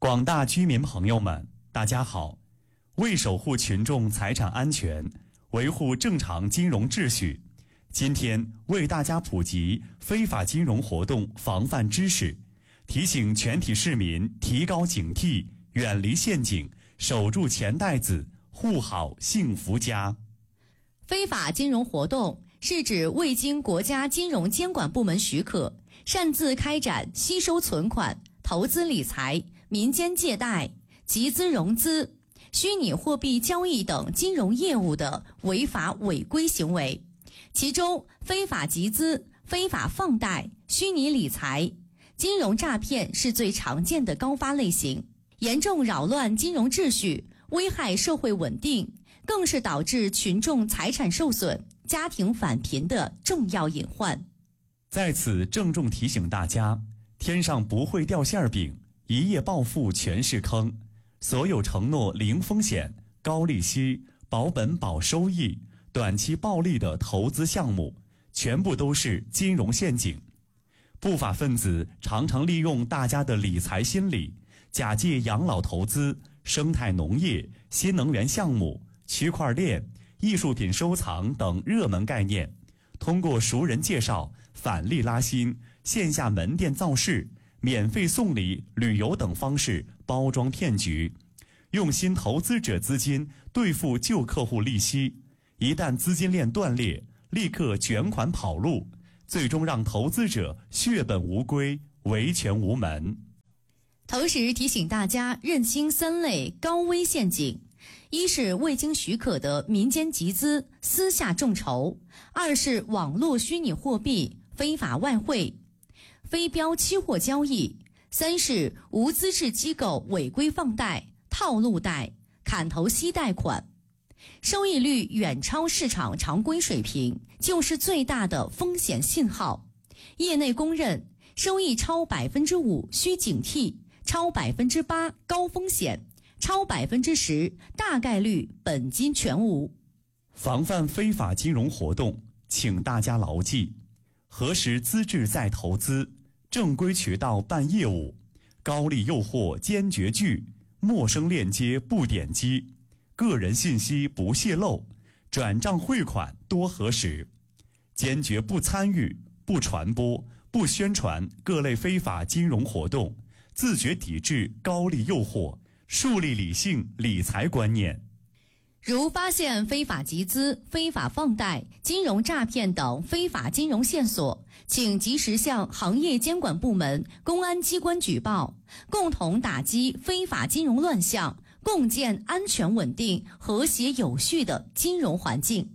广大居民朋友们，大家好。为守护群众财产安全，维护正常金融秩序，今天为大家普及非法金融活动防范知识，提醒全体市民提高警惕，远离陷阱，守住钱袋子，护好幸福家。 非法金融活动是指未经国家金融监管部门许可，擅自开展吸收存款、投资理财、民间借贷、集资融资、虚拟货币交易等金融业务的违法违规行为。其中，非法集资、非法放贷、虚拟理财、金融诈骗是最常见的高发类型，严重扰乱金融秩序，危害社会稳定，更是导致群众财产受损、家庭返贫的重要隐患。 在此郑重提醒大家，天上不会掉馅饼，一夜暴富全是坑。所有承诺零风险、高利息、保本保收益、短期暴利的投资项目，全部都是金融陷阱。不法分子常常利用大家的理财心理，假借养老投资、生态农业、新能源项目、区块链、艺术品收藏等热门概念，通过熟人介绍、返利拉新、线下门店造势、免费送礼、旅游等方式包装骗局，用新投资者资金兑付旧客户利息，一旦资金链断裂，立刻卷款跑路，最终让投资者血本无归，维权无门。 同时提醒大家认清三类高危陷阱：一是未经许可的民间集资、私下众筹；二是网络虚拟货币、非法外汇、非标期货交易；三是无资质机构违规放贷、套路贷、砍头息贷款，收益率远超市场常规水平，就是最大的风险信号。业内公认，收益超 5% 需警惕，超 8% 高风险，超 10% 大概率本金全无。 防范非法金融活动，请大家牢记：核实资质再投资，正规渠道办业务，高利诱惑坚决拒，陌生链接不点击，个人信息不泄露，转账汇款多核实，坚决不参与、不传播、不宣传各类非法金融活动，自觉抵制高利诱惑，树立理性理财观念。 如发现非法集资、非法放贷、金融诈骗等非法金融线索，请及时向行业监管部门、公安机关举报，共同打击非法金融乱象，共建安全稳定、和谐有序的金融环境。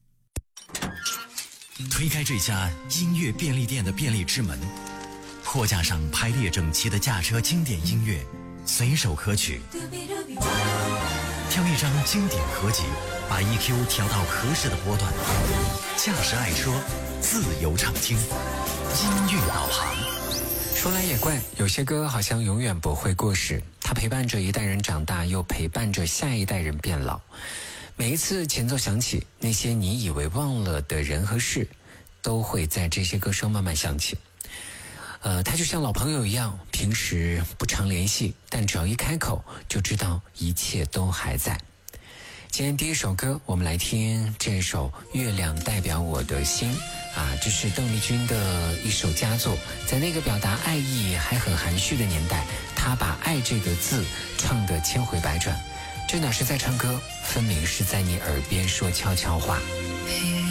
推开这家音乐便利店的便利之门，货架上排列整齐的驾车经典音乐，随手可取。挑一张经典合集，把 EQ 调到合适的波段，驾驶爱车，自由畅听，音乐导航。 说来也怪，有些歌好像永远不会过时，它陪伴着一代人长大，又陪伴着下一代人变老。每一次前奏响起，那些你以为忘了的人和事，都会在这些歌声慢慢响起。他就像老朋友一样，平时不常联系，但只要一开口，就知道一切都还在。今天第一首歌，我们来听这首《月亮代表我的心》这是邓丽君的一首佳作。在那个表达爱意还很含蓄的年代，她把爱这个字唱得千回百转。这哪是在唱歌，分明是在你耳边说悄悄话。